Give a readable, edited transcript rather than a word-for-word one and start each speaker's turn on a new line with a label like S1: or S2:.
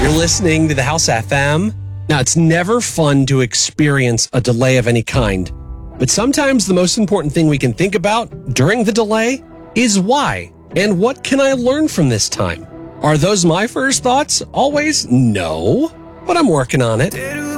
S1: You're listening to the House FM. Now, it's never fun to experience a delay of any kind, but sometimes the most important thing we can think about during the delay is why, and what can I learn from this time? Are those my first thoughts? Always? No, but I'm working on it.